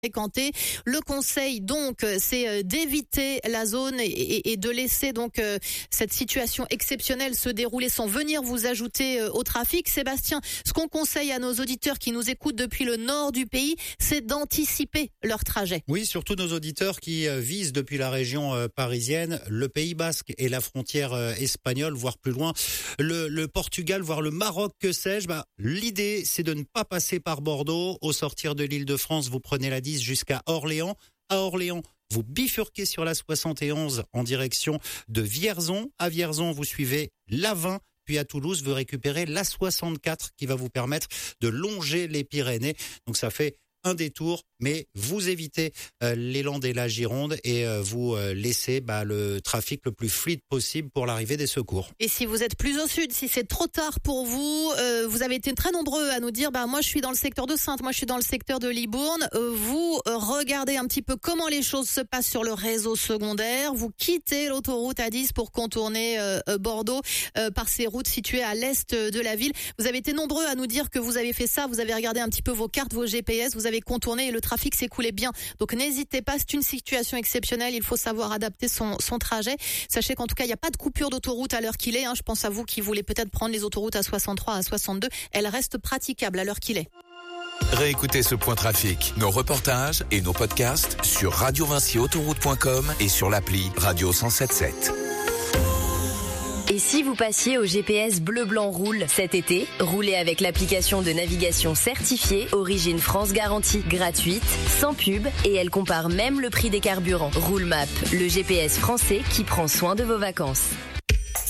fréquenter. Le conseil donc c'est d'éviter la zone et de laisser donc cette situation exceptionnelle se dérouler sans venir vous ajouter au trafic. Sébastien, ce qu'on conseille à nos auditeurs qui nous écoutent depuis le nord du pays, c'est d'anticiper leur trajet. Oui, surtout nos auditeurs qui visent depuis la région parisienne, le Pays Basque et la frontière espagnole, voire plus loin, le Portugal, voire le Maroc, que sais-je. L'idée, c'est de ne pas passer par Bordeaux. Au sortir de l'Île-de-France, vous prenez la 10 jusqu'à Orléans. À Orléans, vous bifurquez sur la 71 en direction de Vierzon. À Vierzon, vous suivez la 20. Puis à Toulouse, vous récupérez la 64 qui va vous permettre de longer les Pyrénées. Donc ça fait un détour, mais vous évitez les Landes et la Gironde et vous laissez le trafic le plus fluide possible pour l'arrivée des secours. Et si vous êtes plus au sud, si c'est trop tard pour vous, vous avez été très nombreux à nous dire moi je suis dans le secteur de Saintes, moi je suis dans le secteur de Libourne. Vous regardez un petit peu comment les choses se passent sur le réseau secondaire. Vous quittez l'autoroute A10 pour contourner Bordeaux par ces routes situées à l'est de la ville. Vous avez été nombreux à nous dire que vous avez fait ça, vous avez regardé un petit peu vos cartes, vos GPS, vous avez contourné et le trafic s'écoulait bien. Donc n'hésitez pas, c'est une situation exceptionnelle, il faut savoir adapter son trajet. Sachez qu'en tout cas, il n'y a pas de coupure d'autoroute à l'heure qu'il est. Je pense à vous qui voulez peut-être prendre les autoroutes à 63, à 62. Elles restent praticables à l'heure qu'il est. Réécoutez ce point trafic, nos reportages et nos podcasts sur radiovinciautoroute.com et sur l'appli Radio 107.7. Et si vous passiez au GPS Bleu Blanc Roule cet été, roulez avec l'application de navigation certifiée Origine France Garantie, gratuite, sans pub, et elle compare même le prix des carburants. Roulemap, le GPS français qui prend soin de vos vacances.